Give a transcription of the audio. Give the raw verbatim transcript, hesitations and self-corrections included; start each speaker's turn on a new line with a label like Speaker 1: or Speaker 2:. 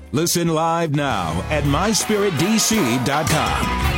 Speaker 1: Listen live now at my spirit d c dot com.